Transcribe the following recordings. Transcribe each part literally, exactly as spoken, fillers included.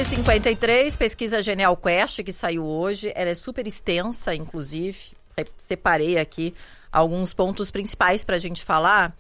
e cinquenta e três, pesquisa Genial Quest que saiu hoje, ela é super extensa, inclusive, separei aqui alguns pontos principais para a gente falar,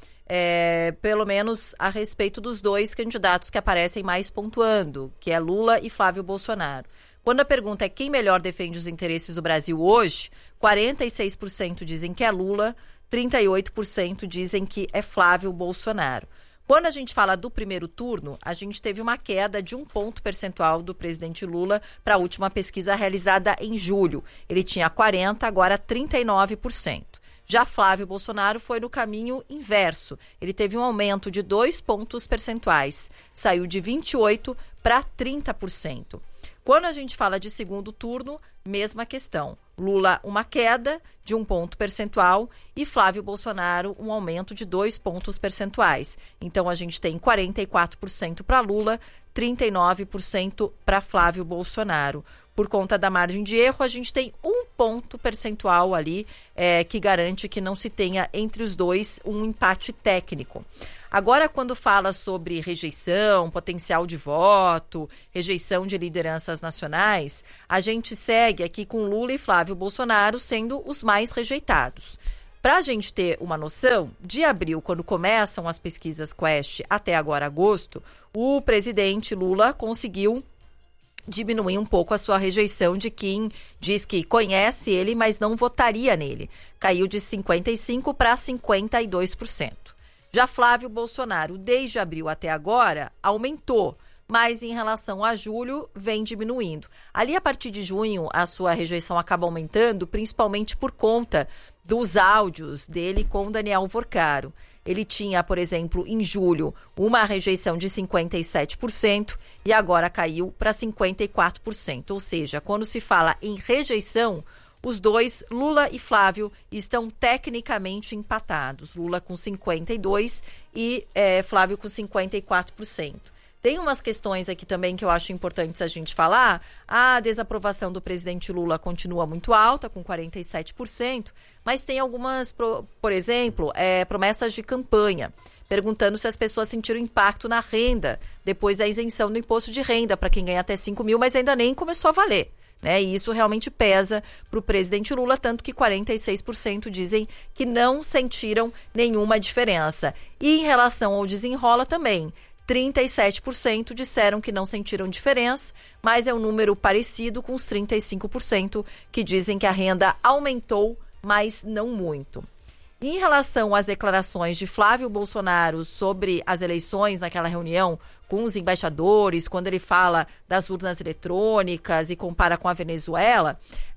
é, pelo menos a respeito dos dois candidatos que aparecem mais pontuando, que é Lula e Flávio Bolsonaro. Quando a pergunta é quem melhor defende os interesses do Brasil hoje, quarenta e seis por cento dizem que é Lula, trinta e oito por cento dizem que é Flávio Bolsonaro. Quando a gente fala do primeiro turno, a gente teve uma queda de um ponto percentual do presidente Lula para a última pesquisa realizada em julho. Ele tinha quarenta, agora trinta e nove por cento. Já Flávio Bolsonaro foi no caminho inverso. Ele teve um aumento de dois pontos percentuais. Saiu de vinte e oito por cento para trinta por cento. Quando a gente fala de segundo turno, mesma questão. Lula, uma queda de um ponto percentual e Flávio Bolsonaro, um aumento de dois pontos percentuais. Então, a gente tem quarenta e quatro por cento para Lula, trinta e nove por cento para Flávio Bolsonaro. Por conta da margem de erro, a gente tem um ponto percentual ali é, que garante que não se tenha entre os dois um empate técnico. Agora, quando fala sobre rejeição, potencial de voto, rejeição de lideranças nacionais, a gente segue aqui com Lula e Flávio Bolsonaro sendo os mais rejeitados. Para a gente ter uma noção, de abril, quando começam as pesquisas Quest, até agora agosto, o presidente Lula conseguiu diminuir um pouco a sua rejeição de quem diz que conhece ele, mas não votaria nele. Caiu de cinquenta e cinco por cento para cinquenta e dois por cento. Já Flávio Bolsonaro, desde abril até agora, aumentou, mas em relação a julho, vem diminuindo. Ali, a partir de junho, a sua rejeição acaba aumentando, principalmente por conta dos áudios dele com Daniel Vorcaro. Ele tinha, por exemplo, em julho, uma rejeição de cinquenta e sete por cento e agora caiu para cinquenta e quatro por cento. Ou seja, quando se fala em rejeição, os dois, Lula e Flávio, estão tecnicamente empatados. Lula com cinquenta e dois por cento e é, Flávio com cinquenta e quatro por cento. Tem umas questões aqui também que eu acho importantes a gente falar. A desaprovação do presidente Lula continua muito alta, com quarenta e sete por cento, mas tem algumas, por exemplo, é, promessas de campanha, perguntando se as pessoas sentiram impacto na renda depois da isenção do imposto de renda para quem ganha até cinco mil, mas ainda nem começou a valer. Né? E isso realmente pesa para o presidente Lula, tanto que quarenta e seis por cento dizem que não sentiram nenhuma diferença. E em relação ao desenrola também, trinta e sete por cento disseram que não sentiram diferença, mas é um número parecido com os trinta e cinco por cento que dizem que a renda aumentou, mas não muito. Em relação às declarações de Flávio Bolsonaro sobre as eleições naquela reunião com os embaixadores, quando ele fala das urnas eletrônicas e compara com a Venezuela,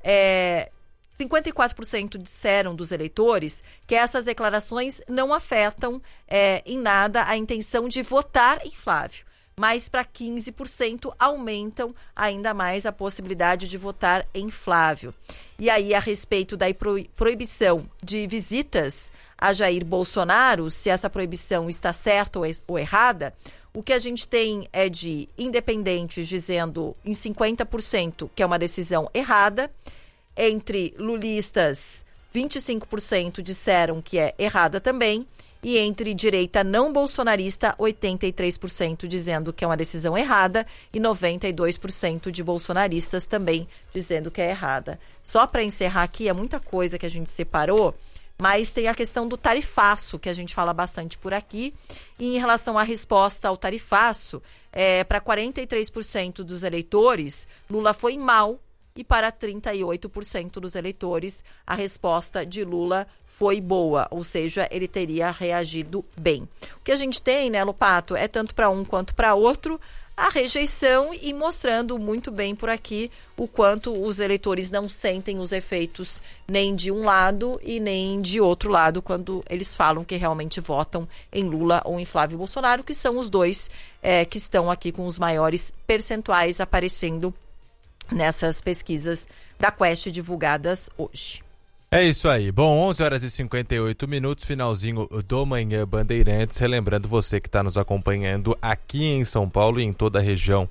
é, cinquenta e quatro por cento disseram dos eleitores que essas declarações não afetam é, em nada a intenção de votar em Flávio. Mas para quinze por cento aumentam ainda mais a possibilidade de votar em Flávio. E aí, a respeito da proibição de visitas a Jair Bolsonaro, se essa proibição está certa ou errada, o que a gente tem é de independentes dizendo em cinquenta por cento que é uma decisão errada, entre lulistas, vinte e cinco por cento disseram que é errada também, e entre direita não bolsonarista, oitenta e três por cento dizendo que é uma decisão errada e noventa e dois por cento de bolsonaristas também dizendo que é errada. Só para encerrar aqui, é muita coisa que a gente separou, mas tem a questão do tarifaço, que a gente fala bastante por aqui. E em relação à resposta ao tarifaço, é, para quarenta e três por cento dos eleitores, Lula foi mal, e para trinta e oito por cento dos eleitores, a resposta de Lula foi boa, ou seja, ele teria reagido bem. O que a gente tem, né, Lopato, é tanto para um quanto para outro a rejeição e mostrando muito bem por aqui o quanto os eleitores não sentem os efeitos nem de um lado e nem de outro lado quando eles falam que realmente votam em Lula ou em Flávio Bolsonaro, que são os dois é, que estão aqui com os maiores percentuais aparecendo nessas pesquisas da Quest divulgadas hoje. É isso aí. Bom, onze horas e cinquenta e oito minutos, finalzinho do Manhã Bandeirantes. Relembrando você que está nos acompanhando aqui em São Paulo e em toda a região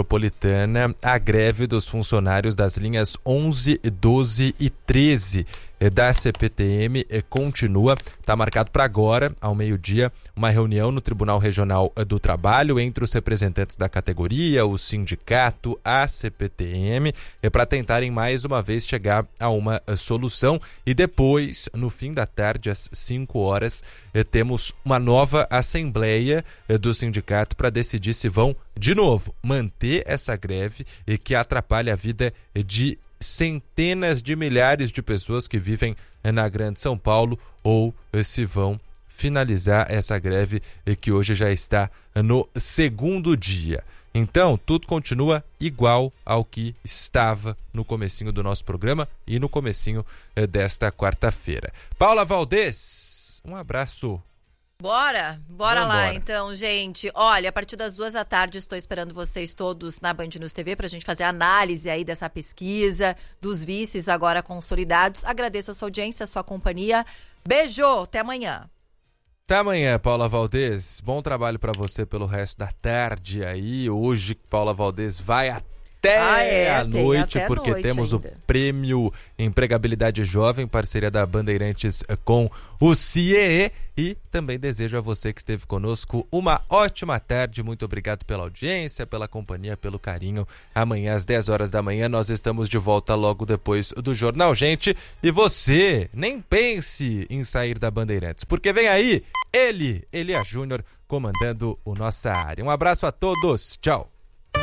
metropolitana, a greve dos funcionários das linhas onze, doze e treze da C P T M continua. Está marcado para agora, ao meio-dia, uma reunião no Tribunal Regional do Trabalho entre os representantes da categoria, o sindicato, a C P T M, para tentarem mais uma vez chegar a uma solução. E depois, no fim da tarde, às cinco horas, temos uma nova assembleia do sindicato para decidir se vão, de novo, manter essa greve que atrapalha a vida de centenas de milhares de pessoas que vivem na Grande São Paulo, ou se vão finalizar essa greve que hoje já está no segundo dia. Então, tudo continua igual ao que estava no comecinho do nosso programa e no comecinho desta quarta-feira. Paula Valdez, um abraço. Bora, bora Vambora. lá então, gente. Olha, a partir das duas da tarde estou esperando vocês todos na Band News T V pra gente fazer a análise aí dessa pesquisa, dos vices agora consolidados. Agradeço a sua audiência, a sua companhia. Beijo, até amanhã. Até amanhã, Paula Valdez. Bom trabalho pra você pelo resto da tarde aí. Hoje, Paula Valdez vai até ah, é, a noite, até porque noite temos ainda. o Prêmio Empregabilidade Jovem, parceria da Bandeirantes com o C I E E. E também desejo a você que esteve conosco uma ótima tarde. Muito obrigado pela audiência, pela companhia, pelo carinho. Amanhã às dez horas da manhã nós estamos de volta logo depois do Jornal Gente. E você nem pense em sair da Bandeirantes, porque vem aí ele, Elias Júnior, comandando o Nossa Área. Um abraço a todos. Tchau.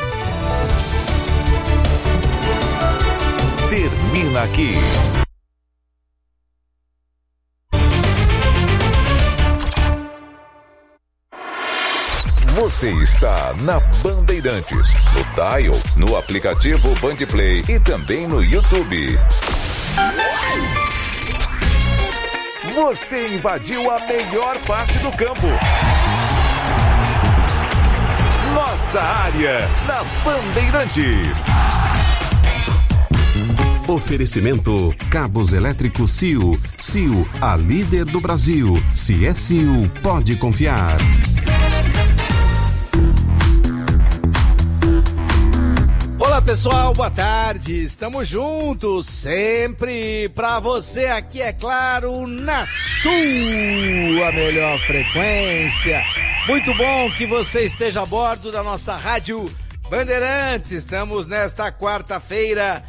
Termina aqui. Você está na Bandeirantes, no Dial, no aplicativo Bandplay e também no YouTube. Você invadiu a melhor parte do campo. Nossa Área, na Bandeirantes. Oferecimento Cabos Elétricos C I U. C I U, a líder do Brasil. Se é C I U, pode confiar. Olá pessoal, boa tarde, estamos juntos, sempre pra você aqui, é claro, na sua melhor frequência. Muito bom que você esteja a bordo da nossa Rádio Bandeirantes. Estamos nesta quarta-feira,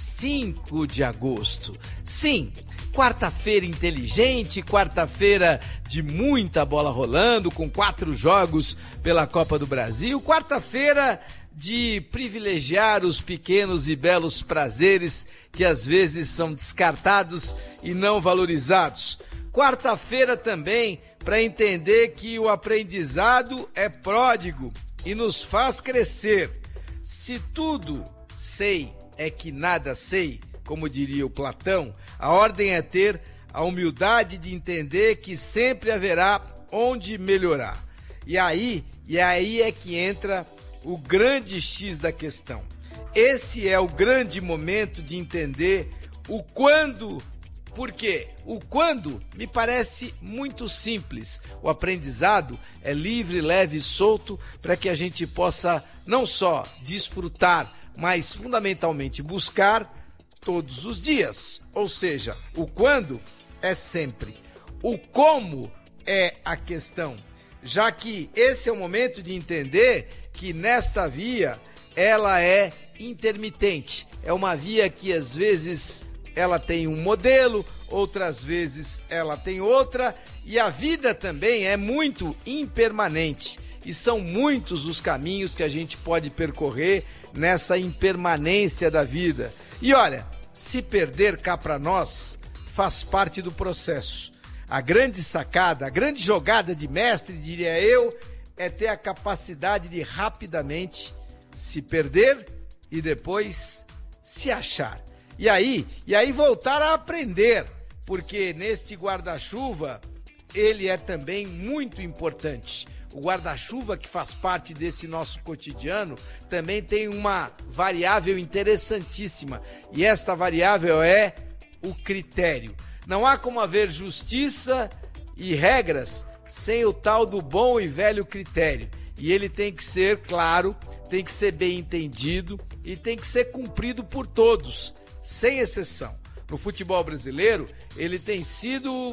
cinco de agosto. Sim, quarta-feira inteligente, quarta-feira de muita bola rolando, com quatro jogos pela Copa do Brasil, quarta-feira de privilegiar os pequenos e belos prazeres que às vezes são descartados e não valorizados. Quarta-feira também para entender que o aprendizado é pródigo e nos faz crescer. Se tudo sei é que nada sei, como diria o Platão, a ordem é ter a humildade de entender que sempre haverá onde melhorar. E aí, e aí é que entra o grande X da questão. Esse é o grande momento de entender o quando. Por quê? O quando me parece muito simples. O aprendizado é livre, leve e solto para que a gente possa não só desfrutar, mas fundamentalmente buscar todos os dias. Ou seja, o quando é sempre. O como é a questão. Já que esse é o momento de entender que nesta via ela é intermitente. É uma via que às vezes ela tem um modelo, outras vezes ela tem outra, e a vida também é muito impermanente. E são muitos os caminhos que a gente pode percorrer nessa impermanência da vida. E olha, se perder cá para nós, faz parte do processo. A grande sacada, a grande jogada de mestre, diria eu, é ter a capacidade de rapidamente se perder e depois se achar. E aí, e aí voltar a aprender, porque neste guarda-chuva ele é também muito importante. O guarda-chuva que faz parte desse nosso cotidiano também tem uma variável interessantíssima, e esta variável é o critério. Não há como haver justiça e regras sem o tal do bom e velho critério. E ele tem que ser claro, tem que ser bem entendido e tem que ser cumprido por todos, sem exceção. no futebol brasileiro, ele tem sido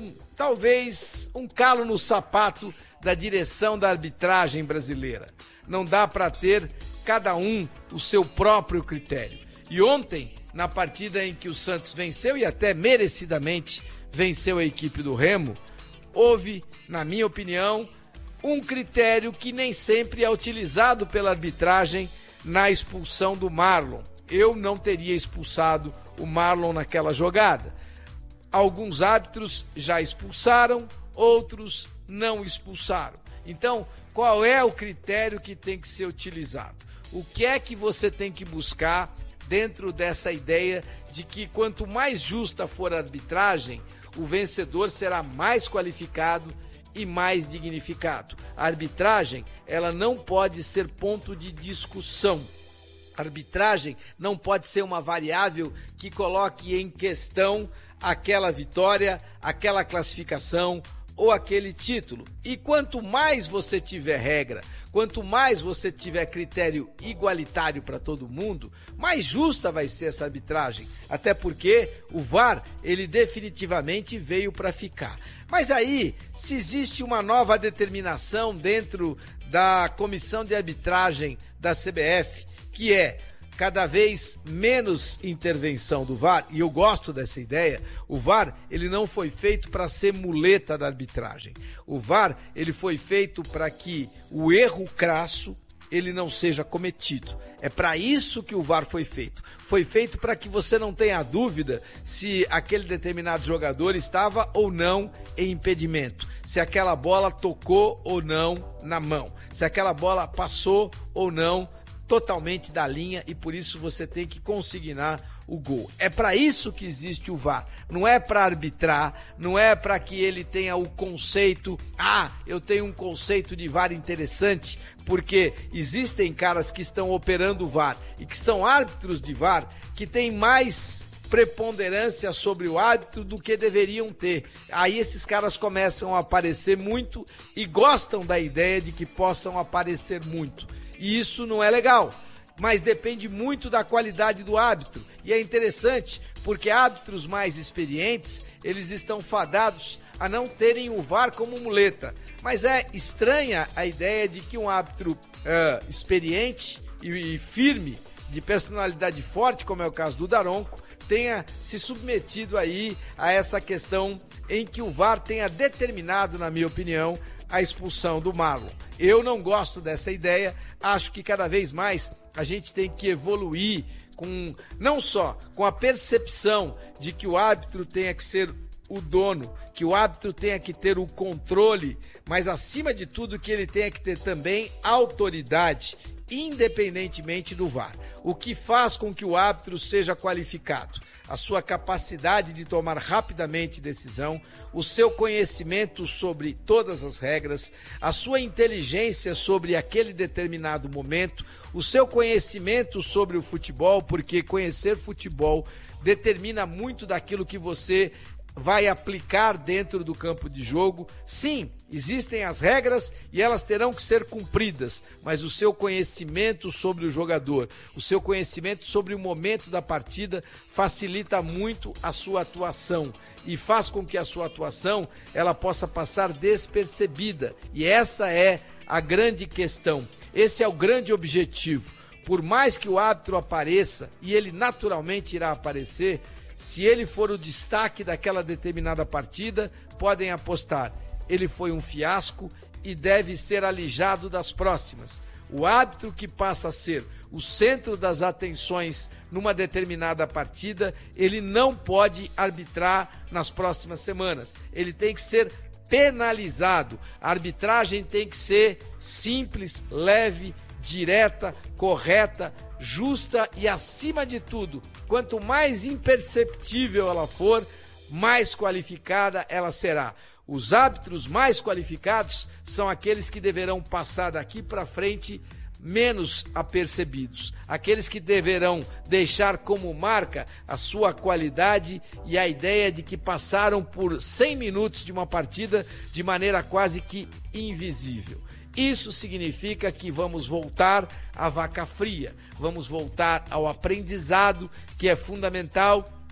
talvez um calo no sapato da direção da arbitragem brasileira. Não dá para ter cada um o seu próprio critério. E ontem, na partida em que o Santos venceu e até merecidamente venceu a equipe do Remo, houve, na minha opinião, um critério que nem sempre é utilizado pela arbitragem na expulsão do Marlon. Eu não teria expulsado o Marlon naquela jogada. Alguns árbitros já expulsaram, outros não expulsaram. Então, qual é o critério que tem que ser utilizado? O que é que você tem que buscar dentro dessa ideia de que quanto mais justa for a arbitragem, o vencedor será mais qualificado e mais dignificado? A arbitragem, ela não pode ser ponto de discussão. A arbitragem não pode ser uma variável que coloque em questão aquela vitória, aquela classificação ou aquele título. E quanto mais você tiver regra, quanto mais você tiver critério igualitário para todo mundo, mais justa vai ser essa arbitragem. Até porque o V A R, ele definitivamente veio para ficar. Mas aí, se existe uma nova determinação dentro da comissão de arbitragem da C B F, que é cada vez menos intervenção do V A R, e eu gosto dessa ideia. O V A R, ele não foi feito para ser muleta da arbitragem. O V A R, ele foi feito para que o erro crasso, ele não seja cometido. É para isso que o V A R foi feito. Foi feito para que você não tenha dúvida se aquele determinado jogador estava ou não em impedimento, se aquela bola tocou ou não na mão, se aquela bola passou ou não totalmente da linha, e por isso você tem que consignar o gol. É para isso que existe o V A R. Não é para arbitrar, não é para que ele tenha o conceito, ah, eu tenho um conceito de V A R interessante, porque existem caras que estão operando o V A R e que são árbitros de V A R que têm mais preponderância sobre o árbitro do que deveriam ter. Aí esses caras começam a aparecer muito e gostam da ideia de que possam aparecer muito. E isso não é legal, mas depende muito da qualidade do árbitro. E é interessante porque árbitros mais experientes, eles estão fadados a não terem o V A R como muleta. Mas é estranha a ideia de que um árbitro uh, experiente e, e firme, de personalidade forte, como é o caso do Daronco, tenha se submetido aí a essa questão em que o V A R tenha determinado, na minha opinião, a expulsão do Marlon. Eu não gosto dessa ideia, acho que cada vez mais a gente tem que evoluir com, não só com a percepção de que o árbitro tenha que ser o dono, que o árbitro tenha que ter o controle, mas acima de tudo que ele tenha que ter também autoridade, independentemente do V A R. O que faz com que o árbitro seja qualificado? A sua capacidade de tomar rapidamente decisão, o seu conhecimento sobre todas as regras, a sua inteligência sobre aquele determinado momento, o seu conhecimento sobre o futebol, porque conhecer futebol determina muito daquilo que você vai aplicar dentro do campo de jogo. Sim, existem as regras e elas terão que ser cumpridas, mas o seu conhecimento sobre o jogador, o seu conhecimento sobre o momento da partida facilita muito a sua atuação e faz com que a sua atuação ela possa passar despercebida. E essa é a grande questão, esse é o grande objetivo. Por mais que o árbitro apareça, e ele naturalmente irá aparecer, se ele for o destaque daquela determinada partida, podem apostar, ele foi um fiasco e deve ser alijado das próximas. O árbitro que passa a ser o centro das atenções numa determinada partida, ele não pode arbitrar nas próximas semanas. Ele tem que ser penalizado. A arbitragem tem que ser simples, leve, direta, correta, justa e, acima de tudo, quanto mais imperceptível ela for, mais qualificada ela será. Os árbitros mais qualificados são aqueles que deverão passar daqui para frente menos apercebidos, aqueles que deverão deixar como marca a sua qualidade e a ideia de que passaram por cem minutos de uma partida de maneira quase que invisível. Isso significa que vamos voltar à vaca fria, vamos voltar ao aprendizado, que é fundamental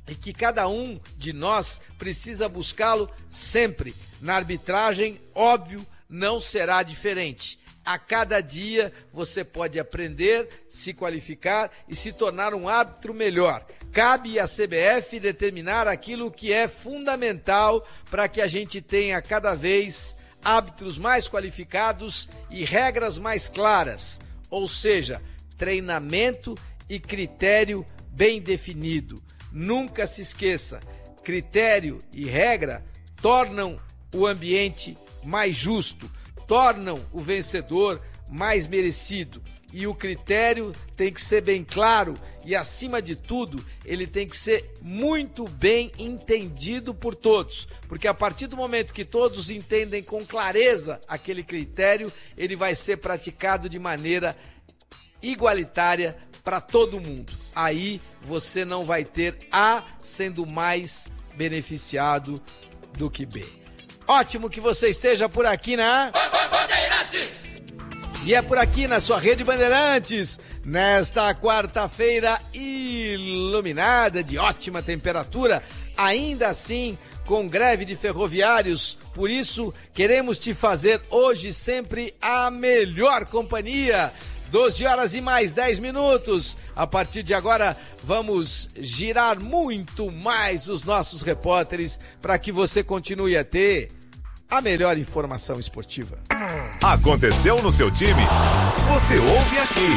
e que cada um de nós precisa buscá-lo sempre. Na arbitragem, óbvio, não será diferente. A cada dia você pode aprender, se qualificar e se tornar um árbitro melhor. Cabe à C B F determinar aquilo que é fundamental para que a gente tenha cada vez árbitros mais qualificados e regras mais claras, ou seja, treinamento e critério bem definido. Nunca se esqueça, critério e regra tornam o ambiente mais justo, tornam o vencedor mais merecido. E o critério tem que ser bem claro e, acima de tudo, ele tem que ser muito bem entendido por todos. Porque a partir do momento que todos entendem com clareza aquele critério, ele vai ser praticado de maneira igualitária para todo mundo. Aí você não vai ter A sendo mais beneficiado do que B. Ótimo que você esteja por aqui na Bandeirantes! E é por aqui na sua Rede Bandeirantes, nesta quarta-feira iluminada, de ótima temperatura, ainda assim com greve de ferroviários. Por isso, queremos te fazer hoje sempre a melhor companhia. doze horas e mais dez minutos. A partir de agora, vamos girar muito mais os nossos repórteres para que você continue a ter a melhor informação esportiva. Aconteceu no seu time? Você ouve aqui.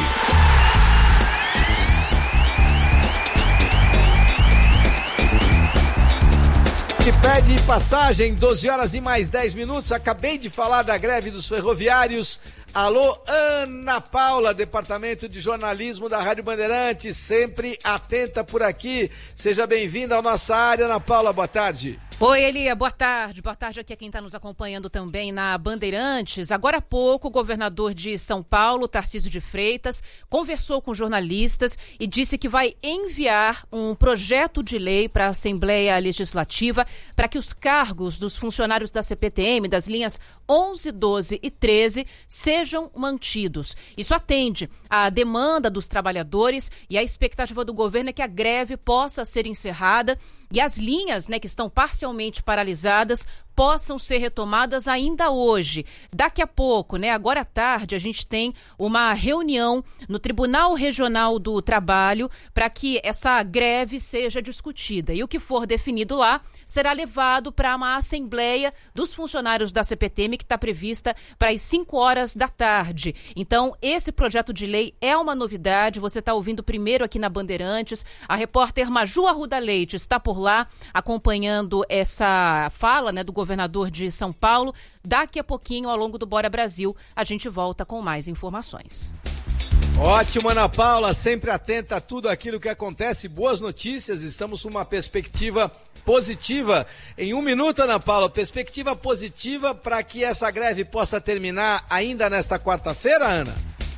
Que pede passagem, doze horas e mais dez minutos. Acabei de falar da greve dos ferroviários. Alô, Ana Paula, Departamento de Jornalismo da Rádio Bandeirantes, sempre atenta por aqui. Seja bem-vinda à nossa área, Ana Paula, boa tarde. Oi, Elia, boa tarde. Boa tarde aqui a quem está nos acompanhando também na Bandeirantes. Agora há pouco, o governador de São Paulo, Tarcísio de Freitas, conversou com jornalistas e disse que vai enviar um projeto de lei para a Assembleia Legislativa para que os cargos dos funcionários da C P T M, das linhas onze, doze e treze, sejam mantidos. Isso atende à demanda dos trabalhadores e a expectativa do governo é que a greve possa ser encerrada e as linhas, né, que estão parcialmente paralisadas possam ser retomadas ainda hoje. Daqui a pouco, né, agora à tarde, a gente tem uma reunião no Tribunal Regional do Trabalho para que essa greve seja discutida. E o que for definido lá será levado para uma assembleia dos funcionários da C P T M que está prevista para as cinco horas da tarde. Então, esse projeto de lei é uma novidade. Você está ouvindo primeiro aqui na Bandeirantes. A repórter Maju Arruda Leite está por lá acompanhando essa fala, né, do governador de São Paulo. Daqui a pouquinho, ao longo do Bora Brasil, a gente volta com mais informações. Ótimo, Ana Paula, sempre atenta a tudo aquilo que acontece. Boas notícias, estamos com uma perspectiva positiva. Em um minuto, Ana Paula, perspectiva positiva para que essa greve possa terminar ainda nesta quarta-feira, Ana?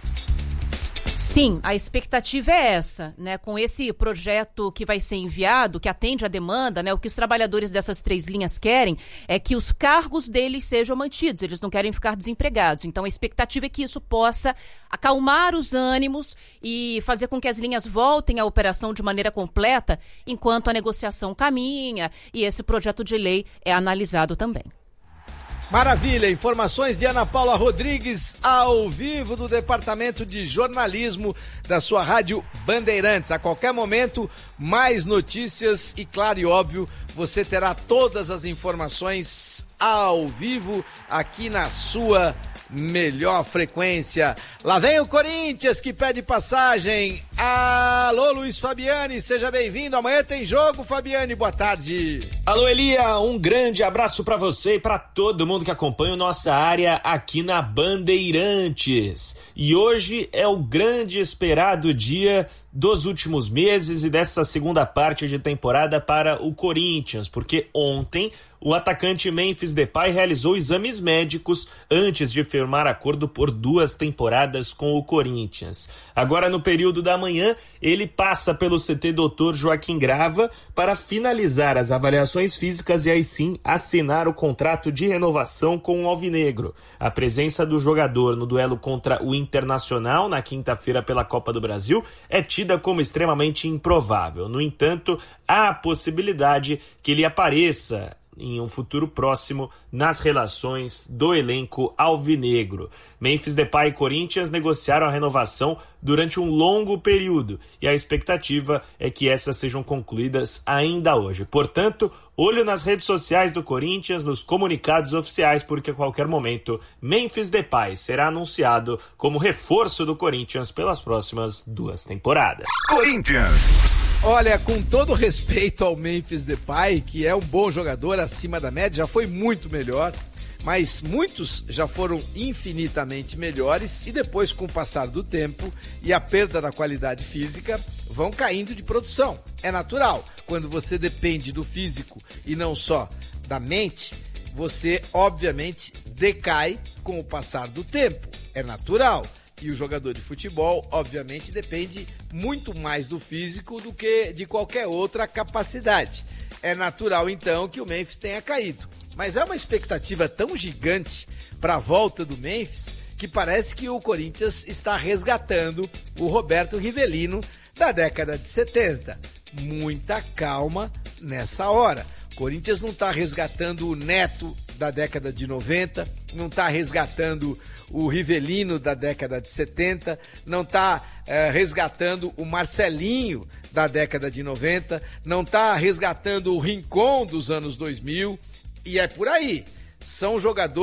Sim, a expectativa é essa, né? Com esse projeto que vai ser enviado, que atende à demanda, né? O que os trabalhadores dessas três linhas querem é que os cargos deles sejam mantidos, eles não querem ficar desempregados. Então a expectativa é que isso possa acalmar os ânimos e fazer com que as linhas voltem à operação de maneira completa, enquanto a negociação caminha e esse projeto de lei é analisado também. Maravilha, informações de Ana Paula Rodrigues ao vivo do Departamento de Jornalismo da sua Rádio Bandeirantes. A qualquer momento, mais notícias e, claro e óbvio, você terá todas as informações ao vivo aqui na sua melhor frequência. Lá vem o Corinthians que pede passagem. Alô, Luiz Fabiani, seja bem-vindo. Amanhã tem jogo, Fabiani, boa tarde. Alô, Elia, um grande abraço para você e para todo mundo que acompanha nossa área aqui na Bandeirantes. E hoje é o grande esperado dia dos últimos meses e dessa segunda parte de temporada para o Corinthians, porque ontem o atacante Memphis Depay realizou exames médicos antes de firmar acordo por duas temporadas com o Corinthians. Agora, no período da manhã, ele passa pelo C T doutor Joaquim Grava para finalizar as avaliações físicas e aí sim assinar o contrato de renovação com o alvinegro. A presença do jogador no duelo contra o Internacional na quinta-feira pela Copa do Brasil é tida como extremamente improvável. No entanto, há a possibilidade que ele apareça em um futuro próximo nas relações do elenco alvinegro. Memphis Depay e Corinthians negociaram a renovação durante um longo período e a expectativa é que essas sejam concluídas ainda hoje. Portanto, olho nas redes sociais do Corinthians, nos comunicados oficiais, porque a qualquer momento Memphis Depay será anunciado como reforço do Corinthians pelas próximas duas temporadas. Corinthians. Olha, com todo respeito ao Memphis Depay, que é um bom jogador acima da média, já foi muito melhor, mas muitos já foram infinitamente melhores e depois, com o passar do tempo e a perda da qualidade física, vão caindo de produção. É natural. Quando você depende do físico e não só da mente, você obviamente decai com o passar do tempo. É natural. E o jogador de futebol, obviamente, depende muito mais do físico do que de qualquer outra capacidade. É natural, então, que o Memphis tenha caído. Mas é uma expectativa tão gigante para a volta do Memphis que parece que o Corinthians está resgatando o Roberto Rivelino da década de setenta. Muita calma nessa hora. O Corinthians não está resgatando o Neto da década de noventa, não está resgatando o Rivelino da década de setenta, não está é, resgatando o Marcelinho da década de noventa, não está resgatando o Rincon dos anos dois mil, e é por aí. São jogadores